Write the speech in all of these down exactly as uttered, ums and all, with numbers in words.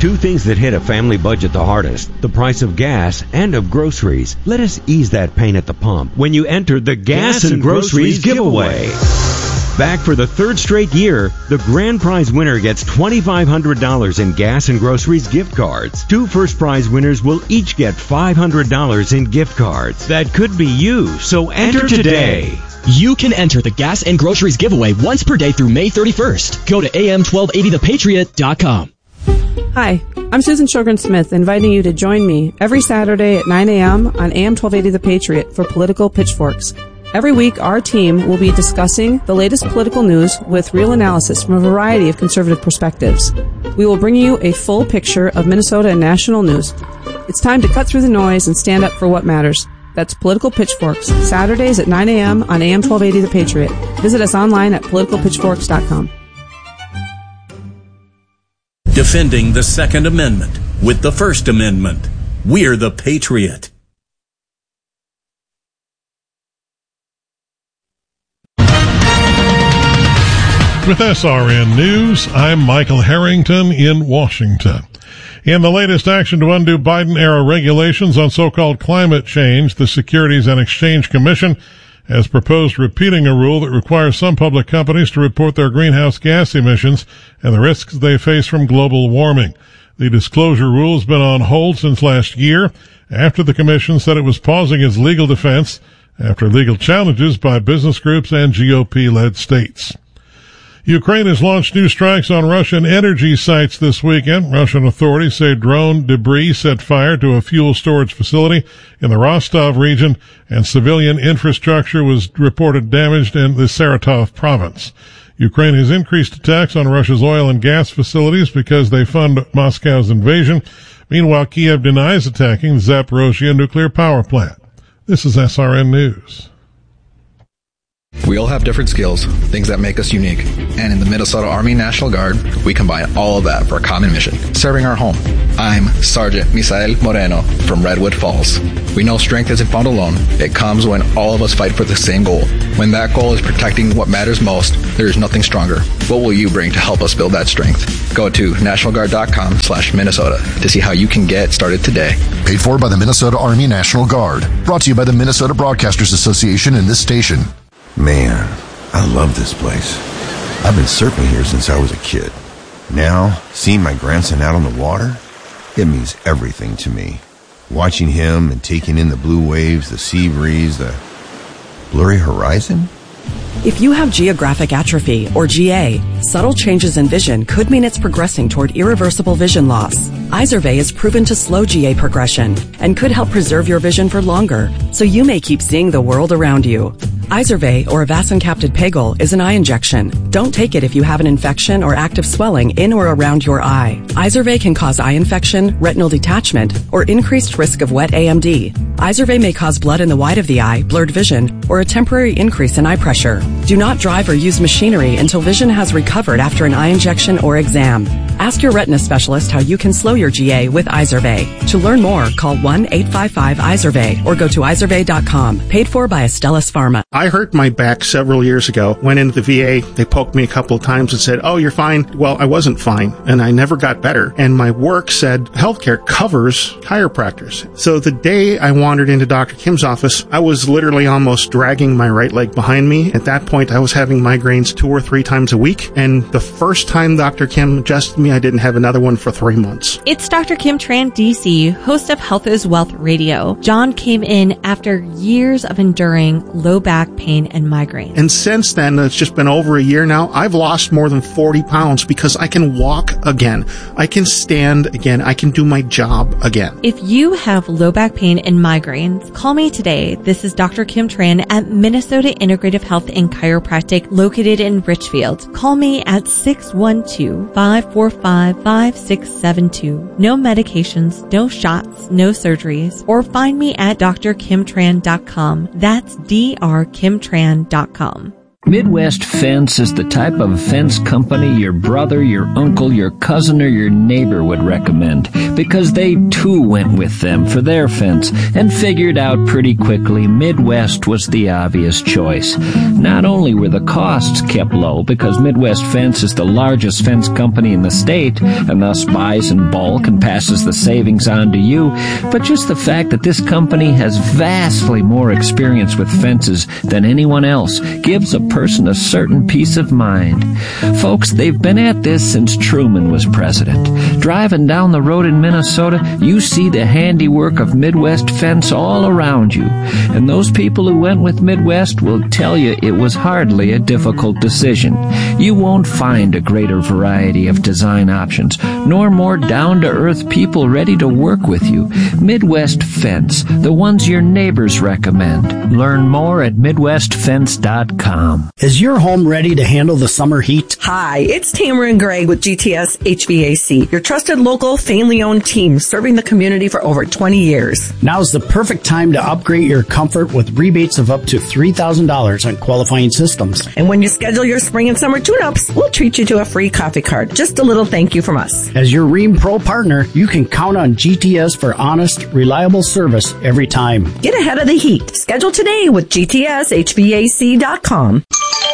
Two things that hit a family budget the hardest, the price of gas and of groceries. Let us ease that pain at the pump when you enter the Gas, gas and, and Groceries, groceries giveaway. Back for the third straight year, the grand prize winner gets twenty-five hundred dollars in Gas and Groceries gift cards. Two first prize winners will each get five hundred dollars in gift cards. That could be you, so enter, enter today. today. You can enter the Gas and Groceries giveaway once per day through May thirty-first. Go to A M twelve eighty the patriot dot com. Hi, I'm Susan Sjogren-Smith, inviting you to join me every Saturday at nine a.m. on A M twelve eighty The Patriot for Political Pitchforks. Every week, our team will be discussing the latest political news with real analysis from a variety of conservative perspectives. We will bring you a full picture of Minnesota and national news. It's time to cut through the noise and stand up for what matters. That's Political Pitchforks, Saturdays at nine a.m. on A M twelve eighty The Patriot. Visit us online at political pitchforks dot com. Defending the Second Amendment with the First Amendment. We're the Patriot. With S R N News, I'm Michael Harrington in Washington. In the latest action to undo Biden-era regulations on so-called climate change, the Securities and Exchange Commission has proposed repealing a rule that requires some public companies to report their greenhouse gas emissions and the risks they face from global warming. The disclosure rule has been on hold since last year after the commission said it was pausing its legal defense after legal challenges by business groups and G O P-led states. Ukraine has launched new strikes on Russian energy sites this weekend. Russian authorities say drone debris set fire to a fuel storage facility in the Rostov region, and civilian infrastructure was reported damaged in the Saratov province. Ukraine has increased attacks on Russia's oil and gas facilities because they fund Moscow's invasion. Meanwhile, Kiev denies attacking the Zaporozhye nuclear power plant. This is S R N News. We all have different skills, things that make us unique. And in the Minnesota Army National Guard, we combine all of that for a common mission, serving our home. I'm Sergeant Misael Moreno from Redwood Falls. We know strength isn't found alone. It comes when all of us fight for the same goal. When that goal is protecting what matters most, there is nothing stronger. What will you bring to help us build that strength? Go to national guard dot com slash Minnesota to see how you can get started today. Paid for by the Minnesota Army National Guard. Brought to you by the Minnesota Broadcasters Association and this station. Man, I love this place. I've been surfing here since I was a kid. Now, seeing my grandson out on the water, it means everything to me. Watching him and taking in the blue waves, the sea breeze, the blurry horizon. If you have geographic atrophy, or G A, subtle changes in vision could mean it's progressing toward irreversible vision loss. Izervay is proven to slow G A progression and could help preserve your vision for longer, so you may keep seeing the world around you. Izervay, or avacincaptad pegol, is an eye injection. Don't take it if you have an infection or active swelling in or around your eye. Izervay can cause eye infection, retinal detachment, or increased risk of wet A M D. Izervay may cause blood in the white of the eye, blurred vision, or a temporary increase in eye pressure. Do not drive or use machinery until vision has recovered after an eye injection or exam. Ask your retina specialist how you can slow your G A with Izervay. To learn more, call one eight five five Izervay or go to izervay dot com. Paid for by Astellas Pharma. I hurt my back several years ago. Went into the V A. They poked me a couple of times and said, "Oh, you're fine." Well, I wasn't fine, and I never got better. And my work said healthcare covers chiropractors. So the day I wandered into Doctor Kim's office, I was literally almost dragging my right leg behind me. At that point, I was having migraines two or three times a week. And the first time Doctor Kim adjusted me, I didn't have another one for three months. It's Doctor Kim Tran, D C, host of Health is Wealth Radio. John came in after years of enduring low back pain and migraine. And since then, it's just been over a year now, I've lost more than forty pounds because I can walk again. I can stand again. I can do my job again. If you have low back pain and migraines, call me today. This is Doctor Kim Tran at Minnesota Integrative Health and Chiropractic located in Richfield. Call me at six one two, five four five, five six seven two. No medications, no shots, no surgeries. Or find me at d r kim tran dot com. That's D R kim tran dot com. Midwest Fence is the type of fence company your brother, your uncle, your cousin, or your neighbor would recommend, because they too went with them for their fence and figured out pretty quickly Midwest was the obvious choice. Not only were the costs kept low, because Midwest Fence is the largest fence company in the state and thus buys in bulk and passes the savings on to you, but just the fact that this company has vastly more experience with fences than anyone else gives a person a certain peace of mind. Folks, they've been at this since Truman was president. Driving down the road in Minnesota, you see the handiwork of Midwest Fence all around you. And those people who went with Midwest will tell you it was hardly a difficult decision. You won't find a greater variety of design options, nor more down-to-earth people ready to work with you. Midwest Fence, the ones your neighbors recommend. Learn more at midwest fence dot com. Is your home ready to handle the summer heat? Hi, it's Tamara Gregg with G T S H V A C, your trusted local family-owned team serving the community for over twenty years. Now's the perfect time to upgrade your comfort with rebates of up to three thousand dollars on qualifying systems. And when you schedule your spring and summer tune-ups, we'll treat you to a free coffee card. Just a little thank you from us. As your Rheem Pro partner, you can count on G T S for honest, reliable service every time. Get ahead of the heat. Schedule today with G T S H V A C dot com.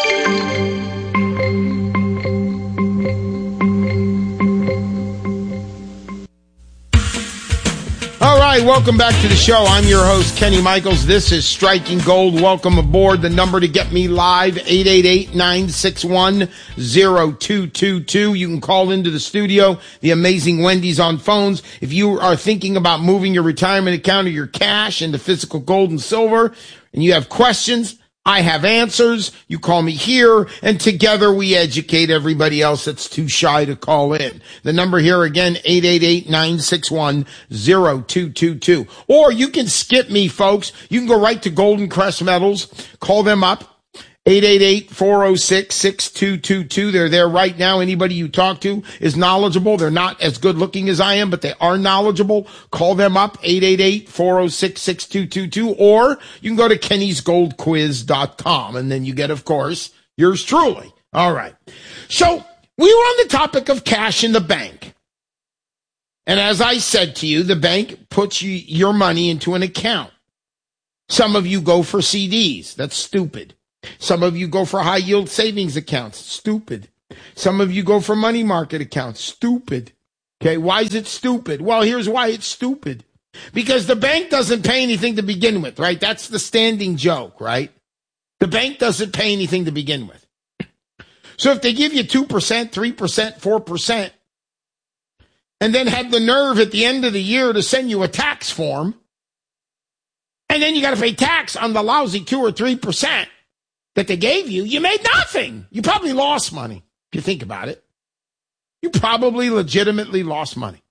All right, welcome back to the show. I'm your host, Kenny Michaels. This is Striking Gold. Welcome aboard. The number to get me live, eight eight eight, nine six one, zero two two two. You can call into the studio. The amazing Wendy's on phones. If you are thinking about moving your retirement account or your cash into physical gold and silver, and you have questions, I have answers. You call me here, and together we educate everybody else that's too shy to call in. The number here again, eight eight eight, nine six one, zero two two two. Or you can skip me, folks. You can go right to Golden Crest Metals. Call them up. eight eight eight, four oh six, six two two two. They're there right now. Anybody you talk to is knowledgeable. They're not as good looking as I am, but they are knowledgeable. Call them up, eight eight eight, four oh six, six two two two, or you can go to kennys gold quiz dot com, and then you get, of course, yours truly. All right. So we were on the topic of cash in the bank. And as I said to you, the bank puts you, your money into an account. Some of you go for C Ds. That's stupid. Some of you go for high-yield savings accounts. Stupid. Some of you go for money market accounts. Stupid. Okay, why is it stupid? Well, here's why it's stupid. Because the bank doesn't pay anything to begin with, right? That's the standing joke, right? The bank doesn't pay anything to begin with. So if they give you two percent, three percent, four percent, and then have the nerve at the end of the year to send you a tax form, and then you got to pay tax on the lousy two or three percent, that they gave you, you made nothing. You probably lost money, if you think about it. You probably legitimately lost money.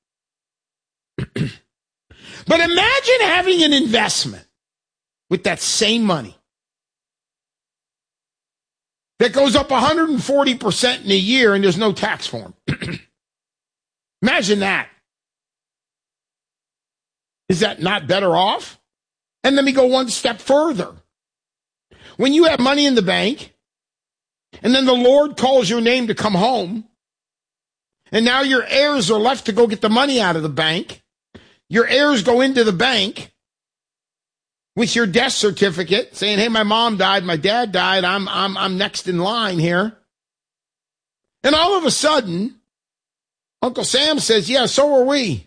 But imagine having an investment with that same money that goes up one hundred forty percent in a year and there's no tax form. Imagine that. Is that not better off? And let me go one step further. When you have money in the bank, and then the Lord calls your name to come home, and now your heirs are left to go get the money out of the bank, your heirs go into the bank with your death certificate saying, hey, my mom died, my dad died, I'm, I'm, I'm next in line here. And all of a sudden, Uncle Sam says, yeah, so are we.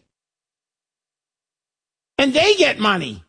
And they get money.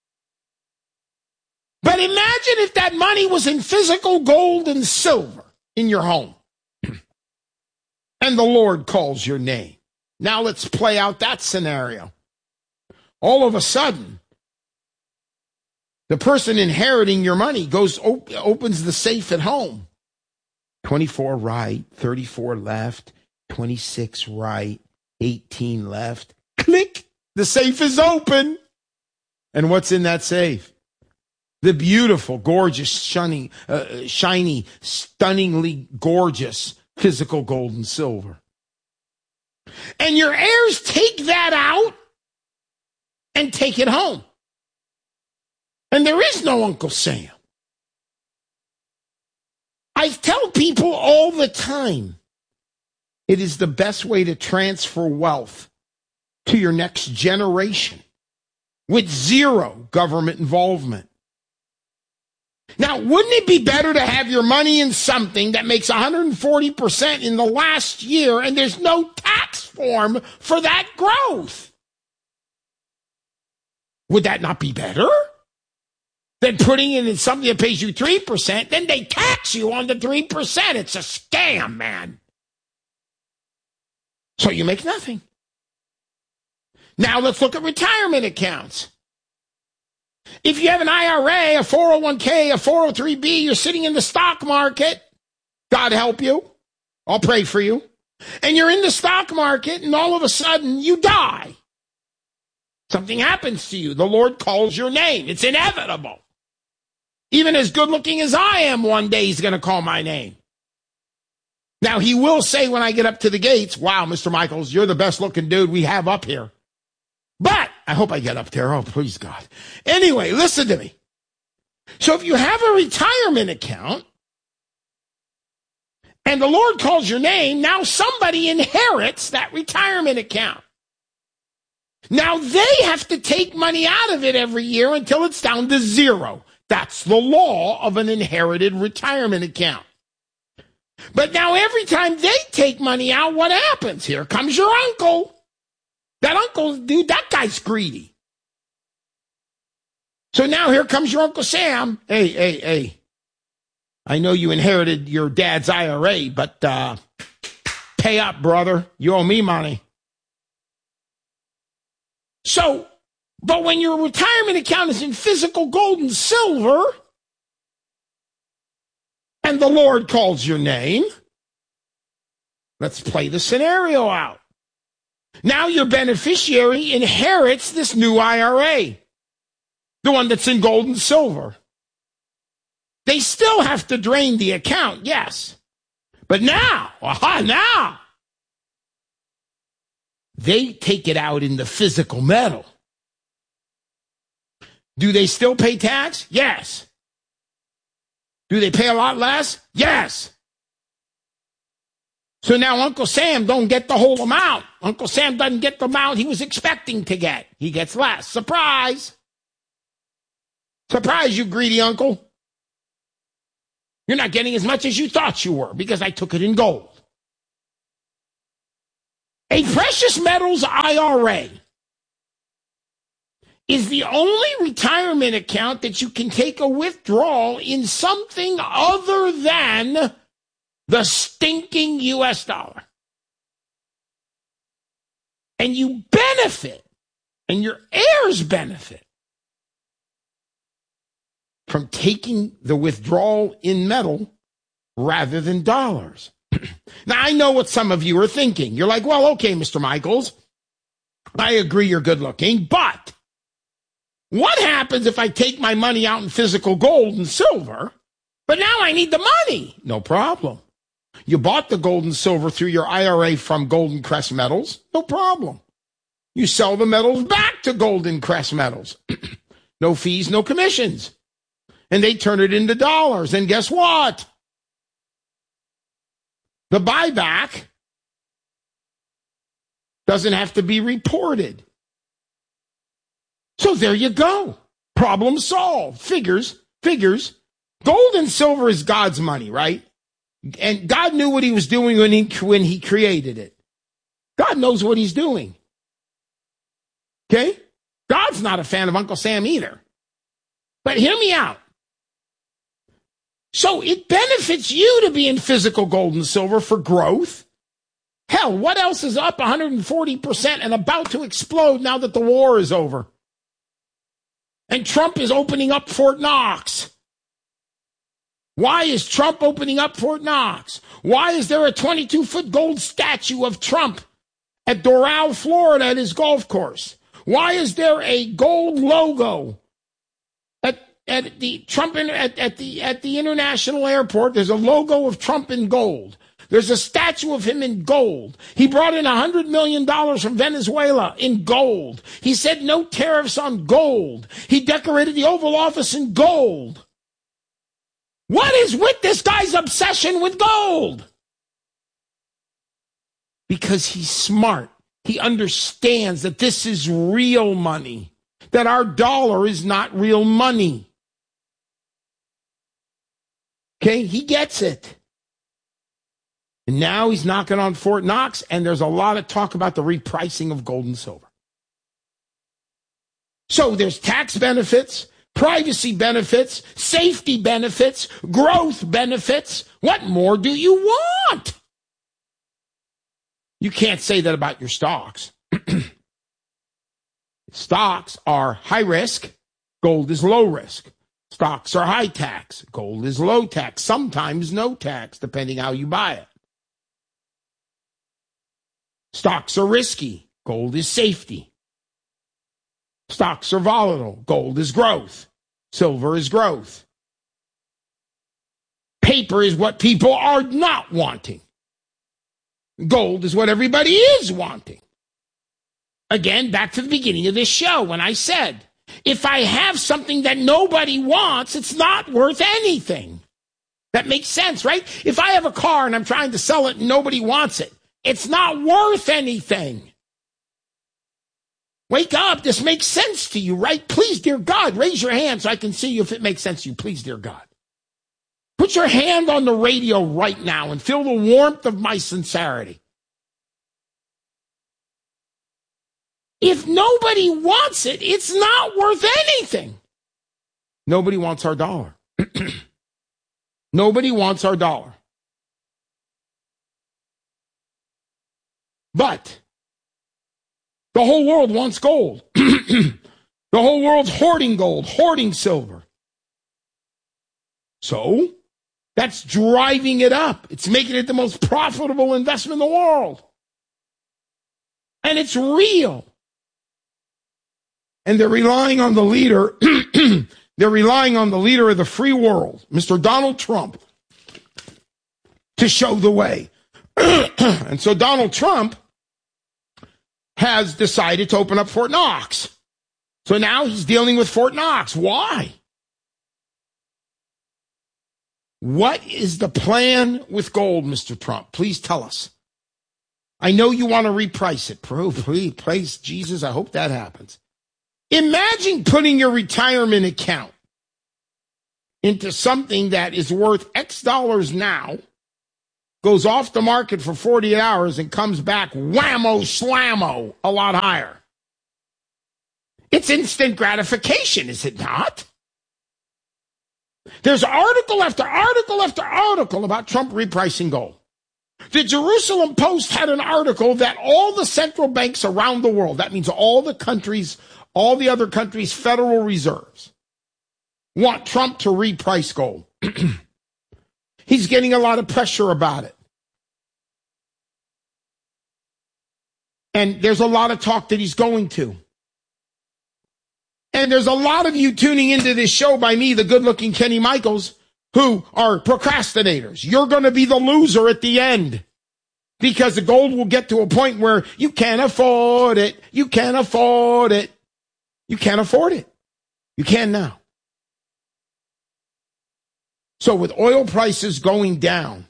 But imagine if that money was in physical gold and silver in your home. And the Lord calls your name. Now let's play out that scenario. All of a sudden, the person inheriting your money goes op- opens the safe at home. twenty-four right, thirty-four left, twenty-six right, eighteen left. Click! The safe is open. And what's in that safe? The beautiful, gorgeous, shiny, uh, shiny, stunningly gorgeous physical gold and silver. And your heirs take that out and take it home. And there is no Uncle Sam. I tell people all the time, it is the best way to transfer wealth to your next generation with zero government involvement. Now, wouldn't it be better to have your money in something that makes one hundred forty percent in the last year and there's no tax form for that growth? Would that not be better than putting it in something that pays you three percent? Then they tax you on the three percent. It's a scam, man. So you make nothing. Now let's look at retirement accounts. If you have an I R A, a four oh one k, a four oh three b, you're sitting in the stock market, God help you, I'll pray for you, and you're in the stock market and all of a sudden you die. Something happens to you. The Lord calls your name. It's inevitable. Even as good looking as I am, one day he's going to call my name. Now he will say when I get up to the gates, wow, Mister Michaels, you're the best looking dude we have up here. But I hope I get up there. Oh, please, God. Anyway, listen to me. So if you have a retirement account and the Lord calls your name, now somebody inherits that retirement account. Now they have to take money out of it every year until it's down to zero. That's the law of an inherited retirement account. But now every time they take money out, what happens? Here comes your uncle. That uncle, dude, that guy's greedy. So now here comes your Uncle Sam. Hey, hey, hey. I know you inherited your dad's I R A, but uh, pay up, brother. You owe me money. So, but when your retirement account is in physical gold and silver, and the Lord calls your name, let's play the scenario out. Now your beneficiary inherits this new I R A, the one that's in gold and silver. They still have to drain the account, yes. But now, aha, now, they take it out in the physical metal. Do they still pay tax? Yes. Do they pay a lot less? Yes. So now Uncle Sam don't get the whole amount. Uncle Sam doesn't get the amount he was expecting to get. He gets less. Surprise. Surprise, you greedy uncle. You're not getting as much as you thought you were because I took it in gold. A precious metals I R A is the only retirement account that you can take a withdrawal in something other than the stinking U S dollar. And you benefit, and your heirs benefit, from taking the withdrawal in metal rather than dollars. Now, I know what some of you are thinking. You're like, well, okay, Mister Michaels, I agree you're good looking, but what happens if I take my money out in physical gold and silver, but now I need the money? No problem. You bought the gold and silver through your I R A from Golden Crest Metals. No problem. You sell the metals back to Golden Crest Metals. No fees, no commissions. And they turn it into dollars. And guess what? The buyback doesn't have to be reported. So there you go. Problem solved. Figures, figures. Gold and silver is God's money, right? And God knew what he was doing when he, when he created it. God knows what he's doing. Okay? God's not a fan of Uncle Sam either. But hear me out. So it benefits you to be in physical gold and silver for growth. Hell, what else is up one hundred forty percent and about to explode now that the war is over? And Trump is opening up Fort Knox. Why is Trump opening up Fort Knox? Why is there a twenty-two foot gold statue of Trump at Doral, Florida at his golf course? Why is there a gold logo at at the Trump at, at the at the international airport? There's a logo of Trump in gold. There's a statue of him in gold. He brought in one hundred million dollars from Venezuela in gold. He said no tariffs on gold. He decorated the Oval Office in gold. What is with this guy's obsession with gold? Because he's smart. He understands that this is real money, that our dollar is not real money. Okay, he gets it. And now he's knocking on Fort Knox, and there's a lot of talk about the repricing of gold and silver. So there's tax benefits, privacy benefits, safety benefits, growth benefits. What more do you want? You can't say that about your stocks. Stocks are high risk. Gold is low risk. Stocks are high tax. Gold is low tax. Sometimes no tax, depending how you buy it. Stocks are risky. Gold is safety. Stocks are volatile. Gold is growth. Silver is growth. Paper is what people are not wanting. Gold is what everybody is wanting. Again, back to the beginning of this show when I said, if I have something that nobody wants, it's not worth anything. That makes sense, right? If I have a car and I'm trying to sell it and nobody wants it, it's not worth anything. Wake up. This makes sense to you, right? Please, dear God, raise your hand so I can see you if it makes sense to you. Please, dear God. Put your hand on the radio right now and feel the warmth of my sincerity. If nobody wants it, it's not worth anything. Nobody wants our dollar. Nobody wants our dollar. But the whole world wants gold. The whole world's hoarding gold, hoarding silver. So that's driving it up. It's making it the most profitable investment in the world. And it's real. And they're relying on the leader. They're relying on the leader of the free world, Mister Donald Trump, to show the way. And so Donald Trump has decided to open up Fort Knox. So now he's dealing with Fort Knox. Why? What is the plan with gold, Mister Trump? Please tell us. I know you want to reprice it. Please, please, Jesus, I hope that happens. Imagine putting your retirement account into something that is worth X dollars now, goes off the market for forty-eight hours, and comes back whammo slammo a lot higher. It's instant gratification, is it not? There's article after article after article about Trump repricing gold. The Jerusalem Post had an article that all the central banks around the world, that means all the countries, all the other countries' federal reserves, want Trump to reprice gold. He's getting a lot of pressure about it. And there's a lot of talk that he's going to. And there's a lot of you tuning into this show by me, the good-looking Kenny Michaels, who are procrastinators. You're going to be the loser at the end because the gold will get to a point where you can't afford it. You can't afford it. You can't afford it. You can now. So with oil prices going down,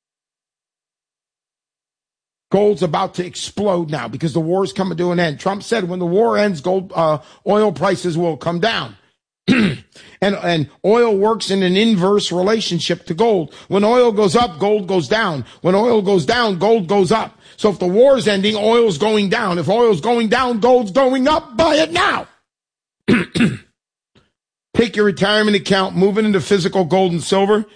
gold's about to explode now because the war is coming to an end. Trump said when the war ends, gold, uh, oil prices will come down. and, and oil works in an inverse relationship to gold. When oil goes up, gold goes down. When oil goes down, gold goes up. So if the war is ending, oil's going down. If oil's going down, gold's going up. Buy it now. Take your retirement account, move it into physical gold and silver.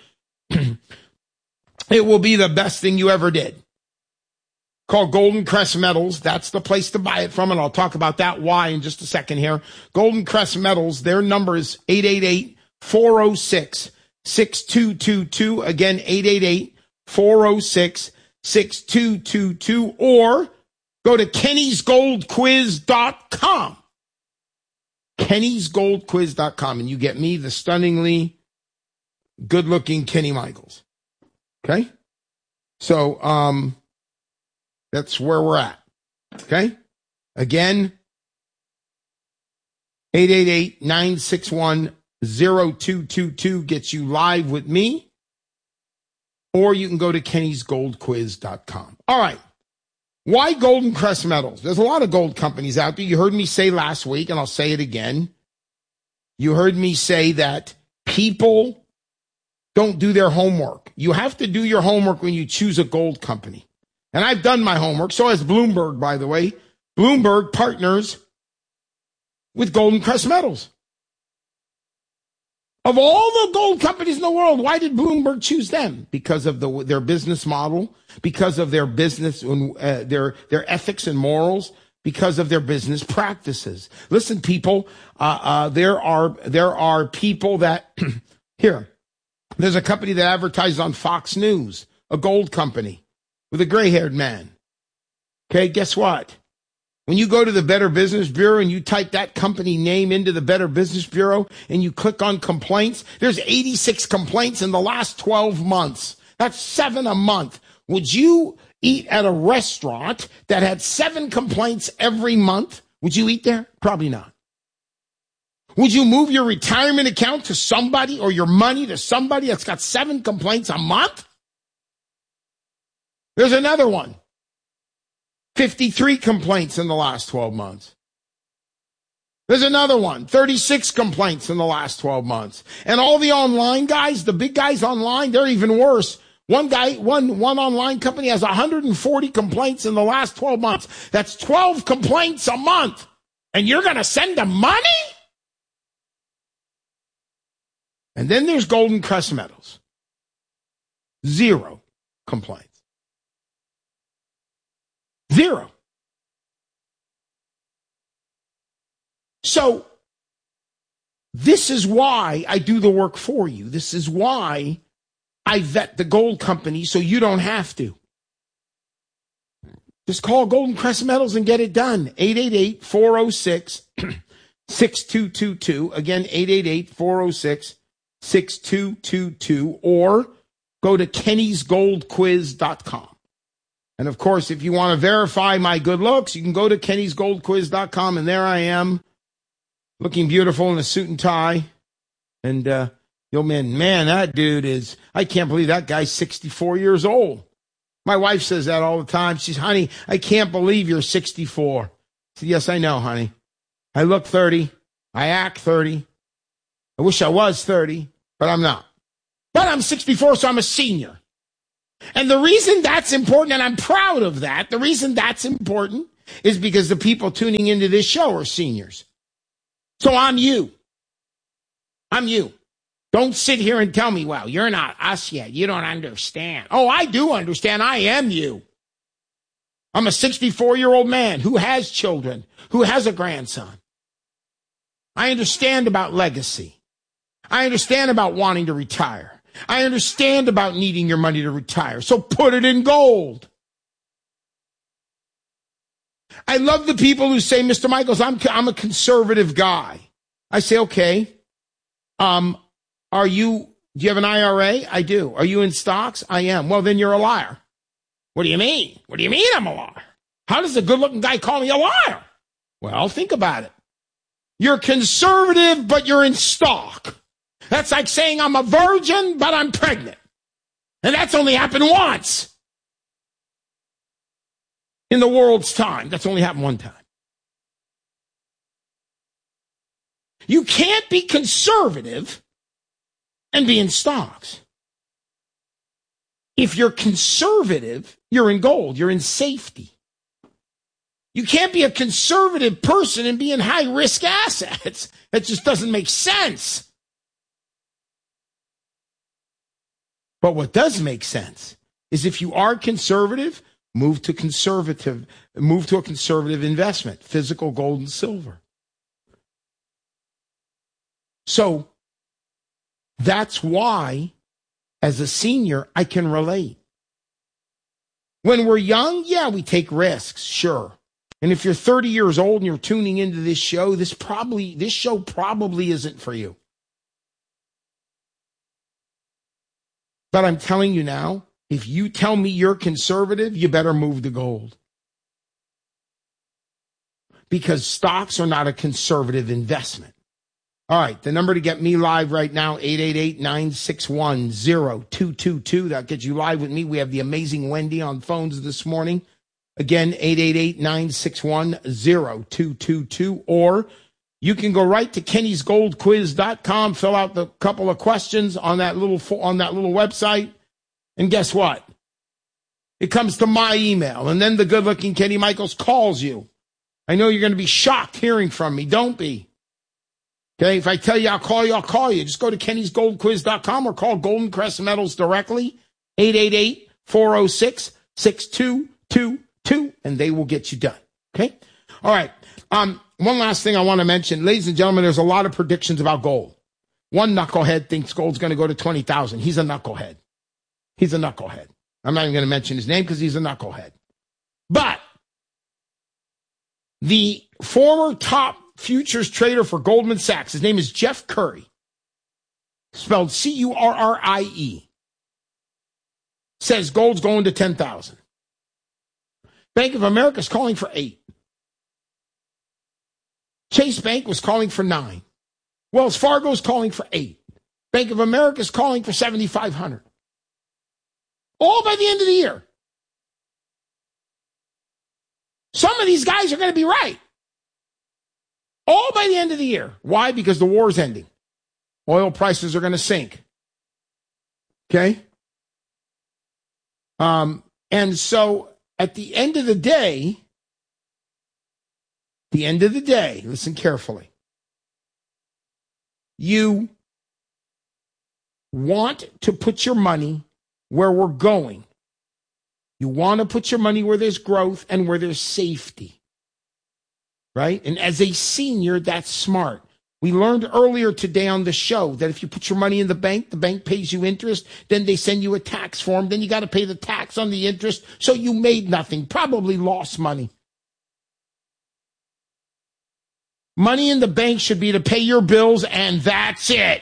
It will be the best thing you ever did. Called Golden Crest Metals. That's the place to buy it from, and I'll talk about that why in just a second here. Golden Crest Metals, their number is eight eight eight, four oh six, six two two two. Again, eight eight eight, four oh six, six two two two. Or go to kennys gold quiz dot com. kennys gold quiz dot com, and you get me, the stunningly good-looking Kenny Michaels. Okay? So, um... that's where we're at. Okay? Again, eight eight eight, nine six one, zero two two two gets you live with me, or you can go to kennys gold quiz dot com. All right. Why Golden Crest Metals? There's a lot of gold companies out there. You heard me say last week, and I'll say it again. You heard me say that people don't do their homework. You have to do your homework when you choose a gold company. And I've done my homework. So has Bloomberg, by the way. Bloomberg partners with Golden Crest Metals. Of all the gold companies in the world, why did Bloomberg choose them? Because of the, their business model, because of their business, uh, their their ethics and morals, because of their business practices. Listen, people, uh, uh, there are there are people that here. There's a company that advertises on Fox News, a gold company with a gray-haired man. Okay, guess what? When you go to the Better Business Bureau and you type that company name into the Better Business Bureau and you click on complaints, there's eighty-six complaints in the last twelve months. That's seven a month. Would you eat at a restaurant that had seven complaints every month? Would you eat there? Probably not. Would you move your retirement account to somebody or your money to somebody that's got seven complaints a month? There's another one. fifty-three complaints in the last twelve months. There's another one, thirty-six complaints in the last twelve months. And all the online guys, the big guys online, they're even worse. One guy, one, one online company has one hundred forty complaints in the last twelve months. That's twelve complaints a month. And you're going to send them money? And then there's Golden Crest Metals. Zero complaints. Zero. So, this is why I do the work for you. This is why I vet the gold company so you don't have to. Just call Golden Crest Metals and get it done. eight eight eight, four oh six, six two two two. Again, eight eight eight, four oh six, six two two two. Or go to kennys gold quiz dot com. And, of course, if you want to verify my good looks, you can go to kennys gold quiz dot com, and there I am, looking beautiful in a suit and tie. And, uh, yo, man, man, that dude is, I can't believe that guy's sixty-four years old. My wife says that all the time. She's, honey, I can't believe you're sixty-four. I said, yes, I know, honey. I look thirty. I act thirty. I wish I was thirty, but I'm not. But I'm sixty-four, so I'm a senior. And the reason that's important, and I'm proud of that, the reason that's important is because the people tuning into this show are seniors. So I'm you. I'm you. Don't sit here and tell me, well, you're not us yet. You don't understand. Oh, I do understand. I am you. I'm a sixty-four-year-old man who has children, who has a grandson. I understand about legacy. I understand about wanting to retire. I understand about needing your money to retire, so put it in gold. I love the people who say, Mister Michaels, I'm I'm a conservative guy. I say, okay, um, are you, do you have an I R A? I do. Are you in stocks? I am. Well, then you're a liar. What do you mean? What do you mean I'm a liar? How does a good-looking guy call me a liar? Well, think about it. You're conservative, but you're in stock. That's like saying I'm a virgin, but I'm pregnant. And that's only happened once in the world's time. That's only happened one time. You can't be conservative and be in stocks. If you're conservative, you're in gold. You're in safety. You can't be a conservative person and be in high-risk assets. That just doesn't make sense. But what does make sense is if you are conservative, move to conservative, move to a conservative investment, physical gold and silver. So that's why, as a senior, I can relate. When we're young, yeah, we take risks, sure. And if you're thirty years old and you're tuning into this show, this probably this show probably isn't for you. But I'm telling you now, if you tell me you're conservative, you better move to gold. Because stocks are not a conservative investment. All right, the number to get me live right now, eight eight eight, nine six one, zero two two two. That'll get you live with me. We have the amazing Wendy on phones this morning. Again, eight eight eight, nine six one, zero two two two. Or you can go right to kennys gold quiz dot com, fill out the couple of questions on that little on that little website, and guess what? It comes to my email, and then the good-looking Kenny Michaels calls you. I know you're going to be shocked hearing from me. Don't be. Okay, if I tell you I'll call you, I'll call you. Just go to kennys gold quiz dot com or call Golden Crest Metals directly, eight eight eight, four oh six, six two two two, and they will get you done. Okay? All right. Um, one last thing I want to mention. Ladies and gentlemen, there's a lot of predictions about gold. One knucklehead thinks gold's going to go to twenty thousand. He's a knucklehead. He's a knucklehead. I'm not even going to mention his name because he's a knucklehead. But the former top futures trader for Goldman Sachs, his name is Jeff Currie, spelled C U R R I E, says gold's going to ten thousand. Bank of America is calling for eight. Chase Bank was calling for nine. Wells Fargo is calling for eight. Bank of America is calling for seventy-five hundred. All by the end of the year. Some of these guys are going to be right. All by the end of the year. Why? Because the war is ending. Oil prices are going to sink. Okay? Um, and so at the end of the day, the end of the day, listen carefully. You want to put your money where we're going. You want to put your money where there's growth and where there's safety. Right? And as a senior, that's smart. We learned earlier today on the show that if you put your money in the bank, the bank pays you interest, then they send you a tax form, then you got to pay the tax on the interest, so you made nothing, probably lost money. Money in the bank should be to pay your bills, and that's it.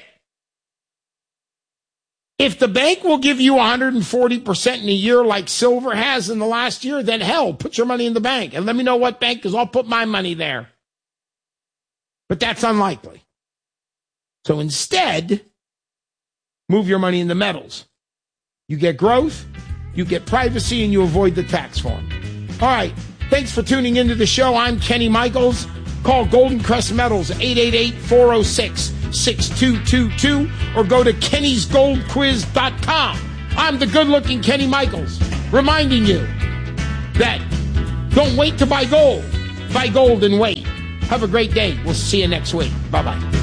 If the bank will give you one hundred forty percent in a year like silver has in the last year, then hell, put your money in the bank. And let me know what bank, because I'll put my money there. But that's unlikely. So instead, move your money in the metals. You get growth, you get privacy, and you avoid the tax form. All right. Thanks for tuning into the show. I'm Kenny Michaels. Call Golden Crest Metals, eight eight eight, four oh six, six two two two, or go to kennys gold quiz dot com. I'm the good-looking Kenny Michaels, reminding you that don't wait to buy gold. Buy gold and wait. Have a great day. We'll see you next week. Bye-bye.